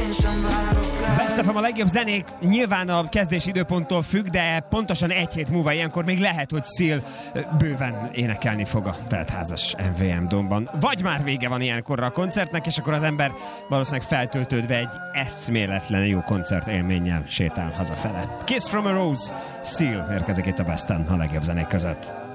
Best of a legjobb zenék nyilván a kezdési időponttól függ, de pontosan egy hét múlva ilyenkor még lehet, hogy Seal bőven énekelni fog a teltházas MVM Domban. Vagy már vége van ilyenkorra a koncertnek, és akkor az ember valószínűleg feltöltődve egy eszméletlen jó koncert élménnyel sétál hazafele. Kiss from a Rose, Seal érkezik itt a Besten a legjobb zenék között.